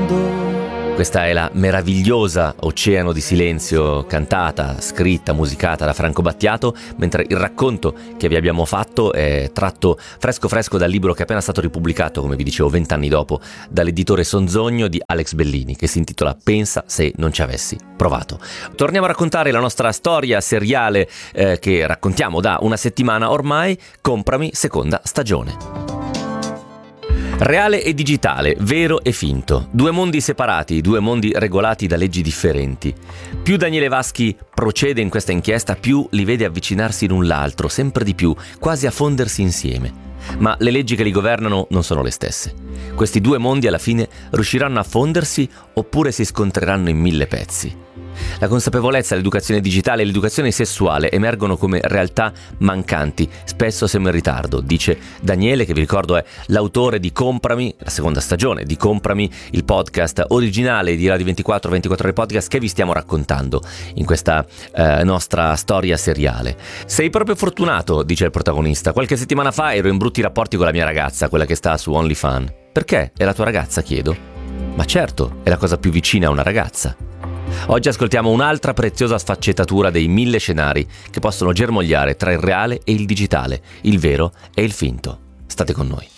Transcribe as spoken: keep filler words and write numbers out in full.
mondo. Questa è la meravigliosa Oceano di Silenzio, cantata, scritta, musicata da Franco Battiato, mentre il racconto che vi abbiamo fatto è tratto fresco fresco dal libro che è appena stato ripubblicato, come vi dicevo, vent'anni dopo, dall'editore Sonzogno di Alex Bellini, che si intitola Pensa se non ci avessi provato. Torniamo a raccontare la nostra storia seriale eh, che raccontiamo da una settimana ormai, Comprami, seconda stagione. Reale e digitale, vero e finto, due mondi separati, due mondi regolati da leggi differenti. Più Daniele Vaschi procede in questa inchiesta, più li vede avvicinarsi l'un l'altro, sempre di più, quasi a fondersi insieme. Ma le leggi che li governano non sono le stesse. Questi due mondi alla fine riusciranno a fondersi oppure si scontreranno in mille pezzi? La consapevolezza, l'educazione digitale e l'educazione sessuale emergono come realtà mancanti, spesso siamo in ritardo, dice Daniele, che vi ricordo è l'autore di Comprami, la seconda stagione di Comprami, il podcast originale di Radio ventiquattro, ventiquattro Ore Podcast che vi stiamo raccontando in questa eh, nostra storia seriale. Sei proprio fortunato, dice il protagonista. Qualche settimana fa ero in brutti rapporti con la mia ragazza, quella che sta su OnlyFans. Perché? È la tua ragazza, chiedo? Ma certo, è la cosa più vicina a una ragazza. Oggi ascoltiamo un'altra preziosa sfaccettatura dei mille scenari che possono germogliare tra il reale e il digitale, il vero e il finto. State con noi.